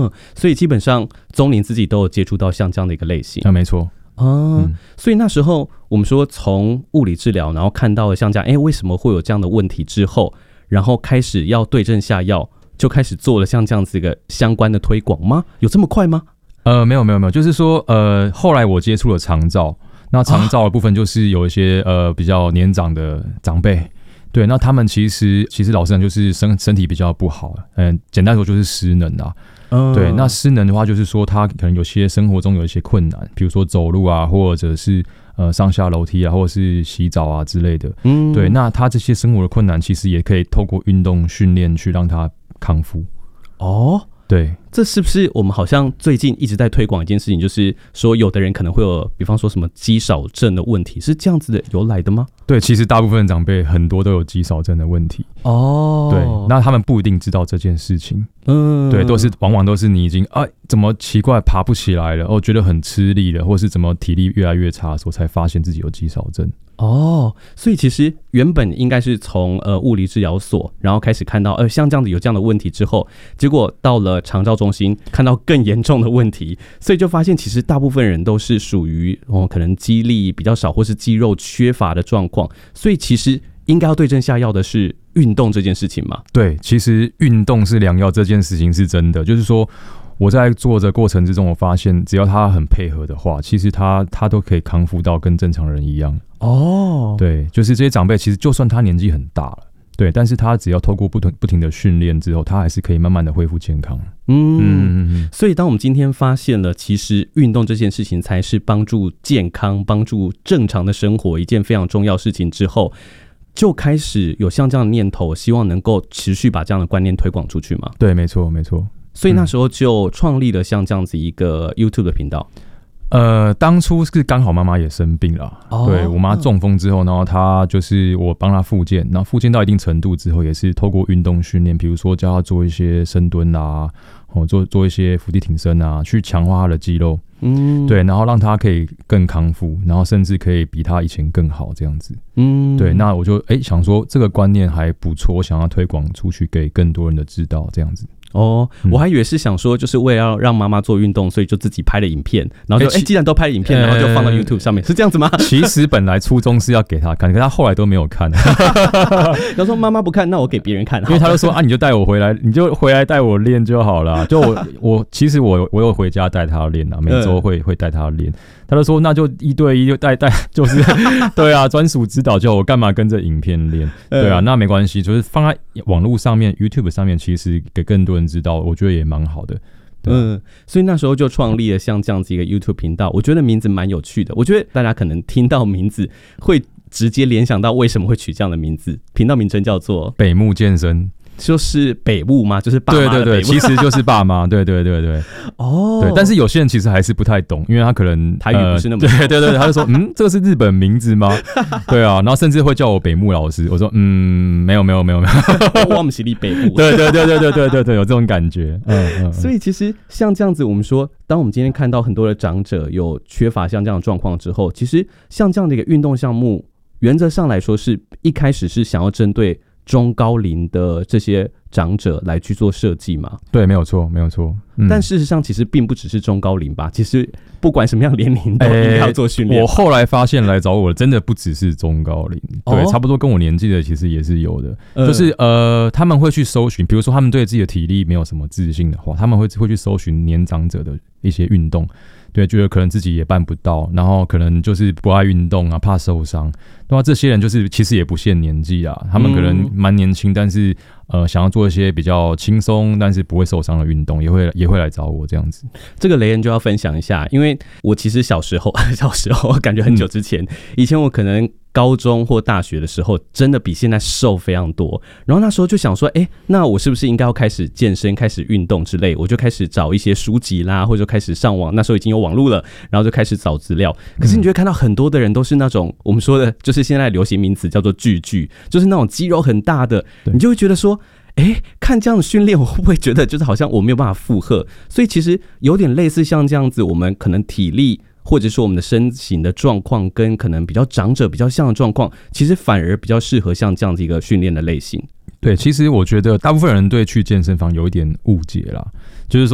所以基本上宗霖自己都有接触到像这样的一个类型。 没错。 所以那时候我们说从物理治疗，然后看到了像这样，为什么会有这样的问题之后，然后开始要对症下药，就开始做了像这样子一个相关的推广吗？有这么快吗？ 没有，就是说后来我接触了长照，那长照的部分就是有一些比较年长的长辈，对，那他们其实老实讲就是身体比较不好，简单说就是失能啊。对，那失能的话，就是说他可能有些生活中有一些困难，比如说走路啊，或者是上下楼梯啊，或者是洗澡啊之类的。对，那他这些生活的困难，其实也可以透过运动训练去让他康复。对， 这是不是我们好像最近一直在推广一件事情，就是说有的人可能会有，比方说什么肌少症的问题，是这样子的由来的吗？ 对，其实大部分长辈很多都有肌少症的问题。对，那他们不一定知道这件事情。对，往往都是你已经怎么奇怪爬不起来了，觉得很吃力了，或是怎么体力越来越差的时候，才发现自己有肌少症。 所以其实原本应该是从物理治疗所，然后开始看到像这样子有这样的问题之后，结果到了长照中心看到更严重的问题，所以就发现其实大部分人都是属于可能肌力比较少或是肌肉缺乏的状况，所以其实应该要对症下药的是运动这件事情嘛？ 对，其实运动是良药这件事情是真的，就是说我在做的过程之中，我发现只要他很配合的话，其实他都可以康复到跟正常人一样。对，就是这些长辈其实就算他年纪很大了，对，但是他只要透过不停的训练之后，他还是可以慢慢的恢复健康。 所以当我们今天发现了其实运动这件事情才是帮助健康帮助正常的生活一件非常重要事情之后，就开始有像这样的念头，希望能够持续把这样的观念推广出去吗？ 对，没错。 所以那时候就创立了像这样子一个 YouTube 的频道。 当初是刚好妈妈也生病了，对，我妈中风之后，然后她就是我帮她复健，然后复健到一定程度之后，也是透过运动训练，比如说教她做一些深蹲啊，做一些伏地挺身啊，去强化她的肌肉。对，然后让她可以更康复，然后甚至可以比她以前更好这样子。对，那我就想说这个观念还不错，我想要推广出去给更多人的知道这样子。 我还以为是想说就是为了要让妈妈做运动，所以就自己拍了影片，然后就既然都拍了影片，然后就放到 YouTube 上面，是这样子吗？ 其实本来初衷是要给她看，可是她后来都没有看。 然后说妈妈不看，那我给别人看。 因为她就说你就带我回来，你就回来带我练就好了。就我其实我有回家带她练啊，每周会带她练。他就说那就1对1就带就是对啊，专属指导就我干嘛跟着影片练？对啊，那没关系，就是放在网络上面 YouTube 上面，其实给更多人知道，我觉得也蛮好的。 所以那时候就创立了像这样子一个 YouTube 频道，我觉得名字蛮有趣的。我觉得大家可能听到名字会直接联想到为什么会取这样的名字，频道名称叫做北木健身。 就是北部吗？就是爸妈的北部。 对，其实就是爸妈。对。对，但是有些人其实还是不太懂，因为他可能台语不是那么对，他就说这个是日本名字吗？对啊，然后甚至会叫我北木老师。我说没有， 我们是你北部。 对，有这种感觉。 所以其实像这样子，我们说，当我们今天看到很多的长者有缺乏像这样的状况之后，其实像这样的一个运动项目，原则上来说是一开始是想要针对中高龄的这些长者来去做设计嘛？对， 没有错。 但事实上，其实并不只是中高龄吧？其实不管什么样年龄都应该要做训练。 我后来发现来找我的真的不只是中高龄，对，差不多跟我年纪的其实也是有的。就是他们会去搜寻，比如说他们对自己的体力没有什么自信的话，他们会去搜寻年长者的一些运动。对，觉得可能自己也办不到，然后可能就是不爱运动啊，怕受伤。对啊，这些人就是其实也不限年纪啊，他们可能蛮年轻，但是想要做一些比较轻松但是不会受伤的运动，也会来找我这样子。 这个雷恩就要分享一下，因为我其实小时候感觉很久之前，以前我可能高中或大学的时候真的比现在瘦非常多，然后那时候就想说那我是不是应该要开始健身开始运动之类，我就开始找一些书籍啦，或者开始上网，那时候已经有网络了，然后就开始找资料。可是你就会看到很多的人都是那种我们说的就是现在流行名词叫做巨巨，就是那种肌肉很大的，你就会觉得说看这样的训练我会不会觉得就是好像我没有办法负荷，所以其实有点类似像这样子，我们可能体力或者说我们的身形的状况跟可能比较长者比较像的状况，其实反而比较适合像这样子一个训练的类型。 对，其实我觉得大部分人对去健身房有一点误解啦，就是说